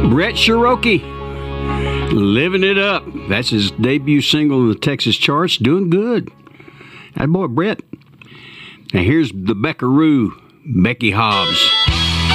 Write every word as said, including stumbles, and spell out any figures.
Brett Cherokee, Living It Up. That's his debut single in the Texas charts. Doing good. That boy, Brett. Now here's the Beckaroo, Becky Hobbs.